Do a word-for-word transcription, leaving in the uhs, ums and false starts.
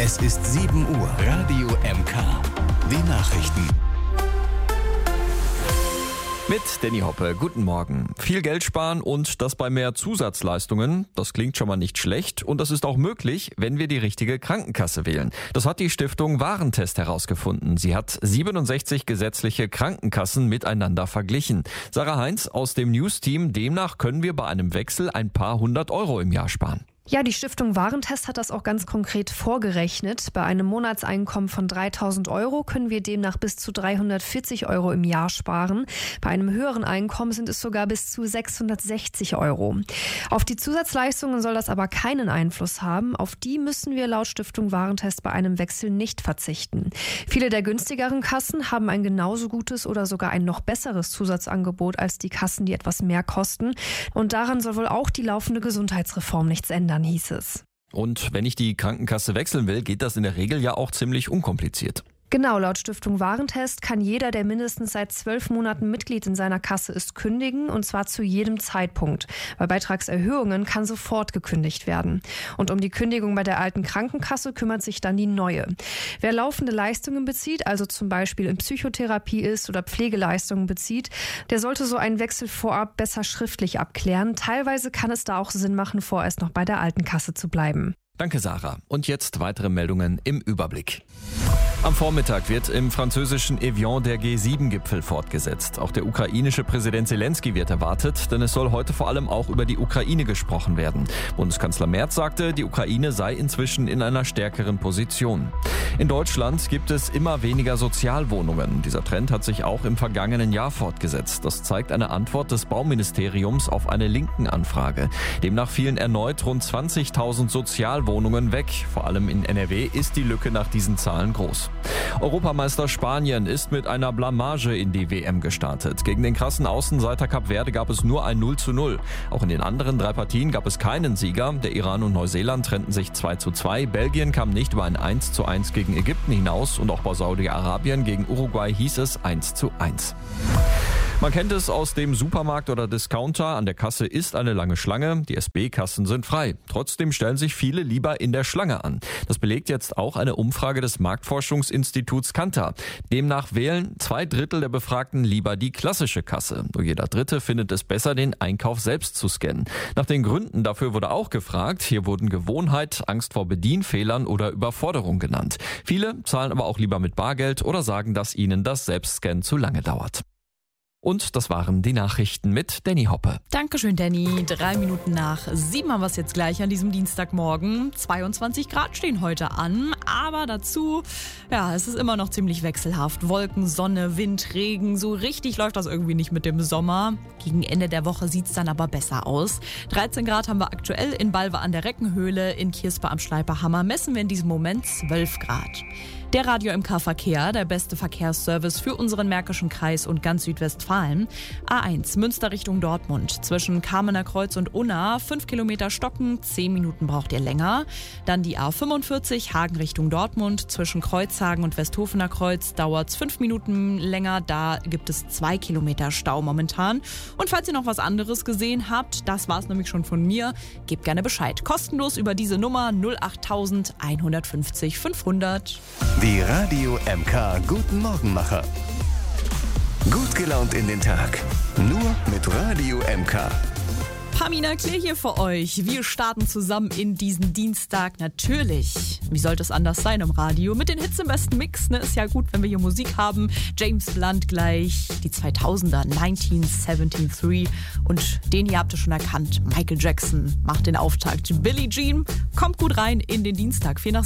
Es ist sieben Uhr. Radio M K. Die Nachrichten. Mit Danny Hoppe, guten Morgen. Viel Geld sparen und das bei mehr Zusatzleistungen, das klingt schon mal nicht schlecht und das ist auch möglich, wenn wir die richtige Krankenkasse wählen. Das hat die Stiftung Warentest herausgefunden. Sie hat siebenundsechzig gesetzliche Krankenkassen miteinander verglichen. Sarah Heinz aus dem News-Team, demnach können wir bei einem Wechsel ein paar hundert Euro im Jahr sparen. Ja, die Stiftung Warentest hat das auch ganz konkret vorgerechnet. Bei einem Monatseinkommen von dreitausend Euro können wir demnach bis zu dreihundertvierzig Euro im Jahr sparen. Bei einem höheren Einkommen sind es sogar bis zu sechshundertsechzig Euro. Auf die Zusatzleistungen soll das aber keinen Einfluss haben. Auf die müssen wir laut Stiftung Warentest bei einem Wechsel nicht verzichten. Viele der günstigeren Kassen haben ein genauso gutes oder sogar ein noch besseres Zusatzangebot als die Kassen, die etwas mehr kosten. Und daran soll wohl auch die laufende Gesundheitsreform nichts ändern, hieß es. Und wenn ich die Krankenkasse wechseln will, geht das in der Regel ja auch ziemlich unkompliziert. Genau, laut Stiftung Warentest kann jeder, der mindestens seit zwölf Monaten Mitglied in seiner Kasse ist, kündigen, und zwar zu jedem Zeitpunkt. Bei Beitragserhöhungen kann sofort gekündigt werden. Und um die Kündigung bei der alten Krankenkasse kümmert sich dann die neue. Wer laufende Leistungen bezieht, also zum Beispiel in Psychotherapie ist oder Pflegeleistungen bezieht, der sollte so einen Wechsel vorab besser schriftlich abklären. Teilweise kann es da auch Sinn machen, vorerst noch bei der alten Kasse zu bleiben. Danke, Sarah. Und jetzt weitere Meldungen im Überblick. Am Vormittag wird im französischen Evian der G sieben Gipfel fortgesetzt. Auch der ukrainische Präsident Zelensky wird erwartet, denn es soll heute vor allem auch über die Ukraine gesprochen werden. Bundeskanzler Merz sagte, die Ukraine sei inzwischen in einer stärkeren Position. In Deutschland gibt es immer weniger Sozialwohnungen. Dieser Trend hat sich auch im vergangenen Jahr fortgesetzt. Das zeigt eine Antwort des Bauministeriums auf eine linken Anfrage. Demnach fielen erneut rund zwanzigtausend Sozialwohnungen weg. Vor allem in N R W ist die Lücke nach diesen Zahlen groß. Europameister Spanien ist mit einer Blamage in die W M gestartet. Gegen den krassen Außenseiter Kap Verde gab es nur ein null zu null. Auch in den anderen drei Partien gab es keinen Sieger. Der Iran und Neuseeland trennten sich zwei zu zwei. Belgien kam nicht über ein eins zu eins gegen Ägypten hinaus und auch bei Saudi-Arabien gegen Uruguay hieß es eins zu eins. Man kennt es aus dem Supermarkt oder Discounter. An der Kasse ist eine lange Schlange. Die S B-Kassen sind frei. Trotzdem stellen sich viele lieber in der Schlange an. Das belegt jetzt auch eine Umfrage des Marktforschungsinstituts Kantar. Demnach wählen zwei Drittel der Befragten lieber die klassische Kasse. Nur jeder Dritte findet es besser, den Einkauf selbst zu scannen. Nach den Gründen dafür wurde auch gefragt. Hier wurden Gewohnheit, Angst vor Bedienfehlern oder Überforderung genannt. Viele zahlen aber auch lieber mit Bargeld oder sagen, dass ihnen das Selbstscannen zu lange dauert. Und das waren die Nachrichten mit Danny Hoppe. Dankeschön, Danny. Drei Minuten nach sieben haben wir es jetzt gleich an diesem Dienstagmorgen. zweiundzwanzig Grad stehen heute an, aber dazu, ja, es ist immer noch ziemlich wechselhaft. Wolken, Sonne, Wind, Regen, so richtig läuft das irgendwie nicht mit dem Sommer. Gegen Ende der Woche sieht es dann aber besser aus. dreizehn Grad haben wir aktuell in Balve an der Reckenhöhle, in Kirsper am Schleiperhammer messen wir in diesem Moment zwölf Grad. Der Radio M K Verkehr, der beste Verkehrsservice für unseren Märkischen Kreis und ganz Südwestfalen. A eins, Münster Richtung Dortmund. Zwischen Kamener Kreuz und Unna, fünf Kilometer stocken, zehn Minuten braucht ihr länger. Dann die A fünfundvierzig, Hagen Richtung Dortmund. Zwischen Kreuzhagen und Westhofener Kreuz dauert es fünf Minuten länger. Da gibt es zwei Kilometer Stau momentan. Und falls ihr noch was anderes gesehen habt, das war es nämlich schon von mir, gebt gerne Bescheid. Kostenlos über diese Nummer null acht eins fünf null fünfhundert. Die Radio M K Guten Morgenmacher. Gut gelaunt in den Tag. Nur mit Radio M K. Pamina Klee hier für euch. Wir starten zusammen in diesen Dienstag. Natürlich, wie sollte es anders sein im Radio? Mit den Hits im besten Mix. Ne? Ist ja gut, wenn wir hier Musik haben. James Blunt gleich, die zweitausender, neunzehnhundertdreiundsiebzig. Und den hier habt ihr schon erkannt. Michael Jackson macht den Auftakt. Billie Jean kommt gut rein in den Dienstag. vier nach